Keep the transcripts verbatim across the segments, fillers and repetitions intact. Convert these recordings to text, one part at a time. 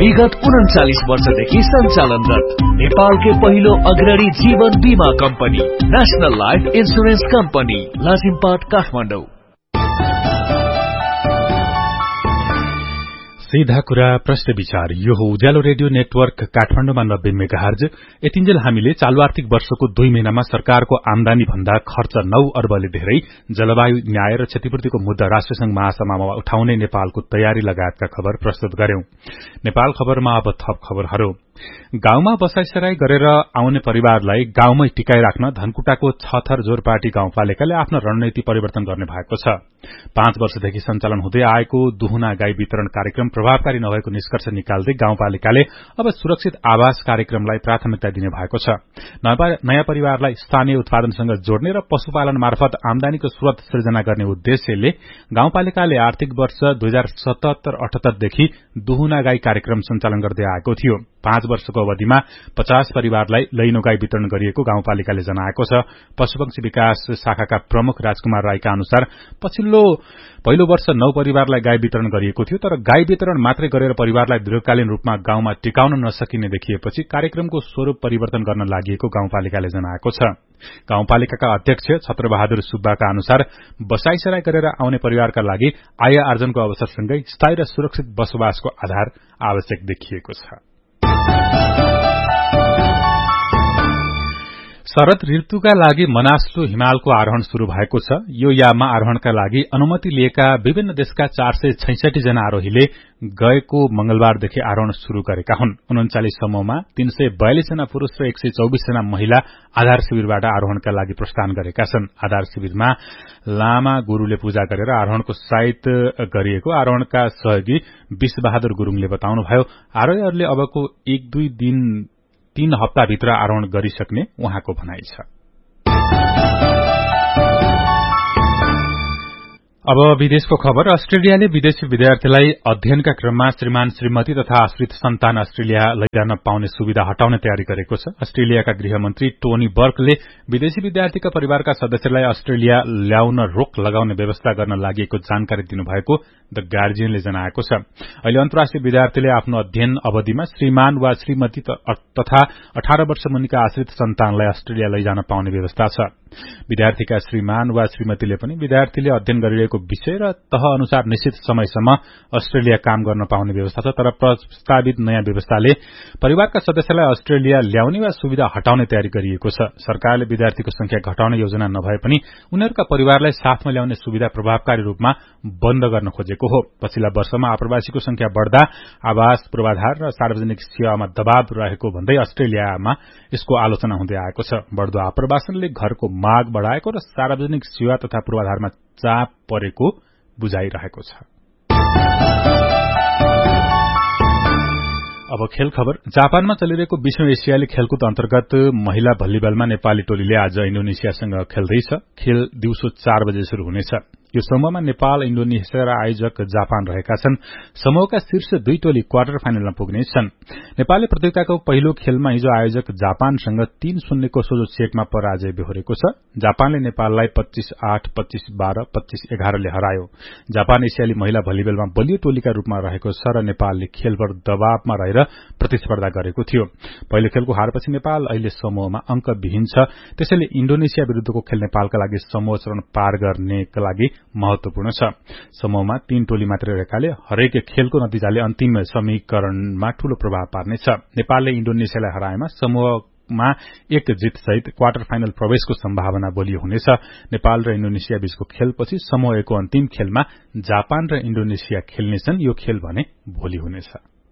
विगत उन्चालिस वर्षदेखि सञ्चालनरत नेपालकै पहिलो अग्रणी जीवन बीमा company national life insurance company Lazimpat Kathmandu. सीधा कुरा प्रश्न विचार यो हो उज्यालो रेडियो नेटवर्क काठमाडौँमा नब्बे मेगाहर्ज। यतिन्जेल हामीले चालू आर्थिक वर्षको दुई महिनामा सरकारको आमदानी भन्दा खर्च नौ अर्बले धेरै, जलवायु न्याय र क्षतिपूर्तिको मुद्दा राष्ट्रसंघ महासभामा उठाउने नेपालको तयारी लगायतका खबर प्रस्तुत गर्यौं। नेपाल खबरमा अब थप खबरहरू। गाउँमा बसाइसराई गरेर आउने परिवारलाई गाउँमै टिकाइ राख्न धनकुटाको छथर जोर पार्टी गाउँपालिकाले आफ्नो रणनीति परिवर्तन गर्ने भएको छ। पाँच वर्षदेखि सञ्चालन हुँदै आएको दुहुना गाई वितरण कार्यक्रम प्रभावकारी नभएको निष्कर्ष निकाल्दै गाउँपालिकाले अब सुरक्षित आवास कार्यक्रमलाई प्राथमिकता दिने भएको छ। नयाँ परिवारलाई स्थानीय उत्पादनसँग जोड्ने र पशुपालन मार्फत आमदानीको स्रोत सृजना गर्ने उद्देश्यले गाउँपालिकाले आर्थिक वर्ष दुई हजार सतहत्तर अठहत्तरदेखि दुहुना गाई कार्यक्रम सञ्चालन गर्दै आएको थियो। पाँच वर्षको अवधिमा पचास परिवारलाई लैनो गाई वितरण गरिएको गाउँपालिकाले जनाएको छ। पशुपक्षी विकास शाखाका प्रमुख राजकुमार राईका अनुसार पछिल्लो पहिलो वर्ष नौ परिवारलाई गाई वितरण गरिएको थियो, तर गाई वितरण मात्रै गरेर परिवारलाई दीर्घकालीन रूपमा गाउँमा टिकाउन नसकिने देखिएपछि कार्यक्रमको स्वरूप परिवर्तन गर्न लागि गाउँपालिकाले जनाएको छ। गाउँपालिकाका अध्यक्ष छत्रबहादुर सुब्बाका अनुसार बसाइसराई गरेर आउने परिवारका लागि आय आर्जनको अवसरसँगै स्थायी र सुरक्षित बसोबासको आधार आवश्यक देखिएको छ। शरद ऋतुका लागि मनासलु हिमालको आरोहण शुरू भएको छ। यो याममा आरोहणका लागि अनुमति लिएका विभिन्न देशका चार सय छैसठी जना आरोहीले गएको मंगलबारदेखि आरोहण शुरू गरेका हुन्। उन्चालिस समूहमा तीन सय बयालिस जना पुरूष र एक सय चौबिस जना महिला आधार शिविरबाट आरोहणका लागि प्रस्थान गरेका छन्। आधार शिविरमा लामा गुरूले पूजा गरेर आरोहणको साइत गरिएको आरोहणका सहयोगी विश्वबहादुर गुरूङले बताउनुभयो। आरोहीहरूले अबको एक दुई दिन तीन हप्ताभित्र आरोहण गरिसक्ने उहाँको भनाइ छ। अब विदेशको खबर। अस्ट्रेलियाले विदेशी विद्यार्थीलाई अध्ययनका क्रममा श्रीमान श्रीमती तथा आश्रित सन्तान अस्ट्रेलिया लैजान पाउने सुविधा हटाउने तयारी गरेको छ। अस्ट्रेलियाका गृहमन्त्री टोनी बर्कले विदेशी विद्यार्थीका परिवारका सदस्यलाई अस्ट्रेलिया ल्याउन रोक लगाउने व्यवस्था गर्न लागि जानकारी दिनुभएको द गार्जियनले जनाएको छ। अहिले अन्तर्राष्ट्रिय विद्यार्थीले आफ्नो अध्ययन अवधिमा श्रीमान वा श्रीमती तथा अठार वर्ष मुनिका आश्रित सन्तानलाई अस्ट्रेलिया लैजान पाउने व्यवस्था छ। विद्यार्थीका श्रीमान वा श्रीमतीले पनि विद्यार्थीले अध्ययन गरिरहेको विषय र तह अनुसार निश्चित समयसम्म अस्ट्रेलिया काम गर्न पाउने व्यवस्था छ। तर प्रस्तावित नयाँ व्यवस्थाले परिवारका सदस्यलाई अस्ट्रेलिया ल्याउने वा सुविधा हटाउने तयारी गरिएको छ। सरकारले विद्यार्थीको संख्या घटाउने योजना नभए पनि उनीहरूका परिवारलाई साथमा ल्याउने सुविधा प्रभावकारी रूपमा बन्द गर्न खोजेको हो। पछिल्ला वर्षमा आप्रवासीको संख्या बढ़दा आवास पूर्वाधार र सार्वजनिक सेवामा दबाव रहेको भन्दै अस्ट्रेलियामा यसको आलोचना हुँदै आएको छ। बढ़दो आप्रवासनले घरको माग बढ़ाएको र सार्वजनिक सेवा तथा पूर्वाधारमा चाप परेको बुझाइरहेको छ। अब खेल खबर। जापानमा चलिरहेको विश्व एसियाली खेलकुद अन्तर्गत महिला भलिबलमा नेपाली टोलीले आज इन्डोनेसियासँग खेल्दैछ। खेल दिउँसो चार बजे शुरू हुनेछ। यो समूहमा नेपाल, इन्डोनेसिया र आयोजक जापान रहेका छन्। समूहका शीर्ष दुई टोली क्वार्टर फाइनलमा पुग्नेछन्। नेपालले प्रतियोगिताको पहिलो खेलमा हिजो आयोजक जापानसँग तीन शून्यको सोझो सेटमा पराजय बेहोरेको छ। जापानले नेपाललाई पच्चीस आठ, पच्चीस बाह्र, पच्चीस एघारले हरायो। जापान एसियाली महिला भलिबलमा बलियो टोलीका रूपमा रहेको छ र नेपालले खेलभर दबावमा रहेर प्रतिस्पर्धा गरेको थियो। पहिलो खेलको हारपछि नेपाल अहिले समूहमा अंकविहीन छ। त्यसैले इन्डोनेसिया विरूद्धको खेल नेपालका लागि समूह चरण पार गर्नेका लागि महत्वपूर्ण छ। समूहमा तीन टोली मात्रै रहेकाले हरेक खेलको नतिजाले अन्तिम समीकरणमा ठूलो प्रभाव पार्नेछ। नेपालले इन्डोनेसियालाई हराएमा समूहमा एक जित सहित क्वार्टर फाइनल प्रवेशको सम्भावना बलियो हुनेछ। नेपाल र इन्डोनेसिया बीचको खेलपछि समूह एकको अन्तिम खेलमा जापान र इन्डोनेसिया खेल्नेछन्। यो खेल भने भोलि हुनेछ।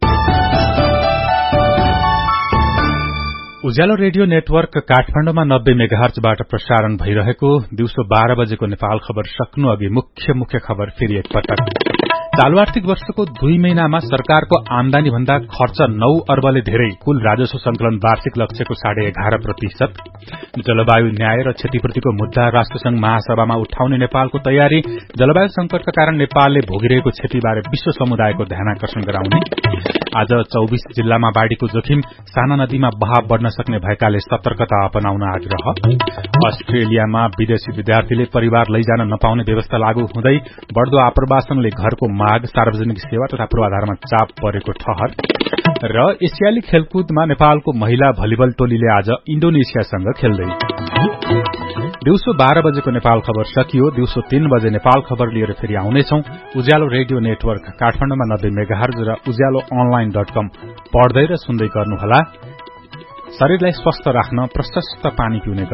उज्यालो रेडियो नेटवर्क काठमाडौँमा नब्बे मेगाहर्जबाट प्रसारण भइरहेको दिउँसो बाह्र बजेको नेपाल खबर सक्नु अघि मुख्य मुख्य खबर फेरि एकपटक। चालू आर्थिक वर्षको दुई महिनामा सरकारको आमदानी भन्दा खर्च नौ अर्बले धेरै, कुल राजस्व संकलन वार्षिक लक्ष्यको साढे एघार प्रतिशत। जलवायु न्याय र क्षतिपूर्तिको मुद्दा राष्ट्रसंघ महासभामा उठाउने नेपालको तयारी। जलवायु संकटका कारण नेपालले भोगिरहेको क्षतिबारे विश्व समुदायको ध्यानाकर्षण गराउने। आज चौबीस जिल्लामा बाढ़ीको जोखिम, साना नदीमा बहाव बढ़न सक्ने भएकाले सतर्कता अपनाउन आग्रह। अस्ट्रेलियामा विदेशी विद्यार्थीले परिवार लैजान नपाउने व्यवस्था लागू हुँदै बढ़दो आप्रवासनले घरको माग, सार्वजनिक सेवा तथा पूर्वाधारमा चाप परेको ठहर। र एसियाली खेलकुदमा नेपालको महिला भलिबल टोलीले आज इन्डोनेसियासँग खेल्दै। दिउँसो बाह्र बजेको नेपाल खबर सकियो। दिउँसो तीन बजे नेपाल खबर लिएर फेरि आउनेछौं। उज्यालो रेडियो नेटवर्क काठमाडौँमा नब्बे मेगाहर्ज र उज्यालो अनलाइन डट कम पढ्दै र सुन्दै गर्नुहोला। शरीरलाई स्वस्थ राख्न प्रशस्त पानी पिउने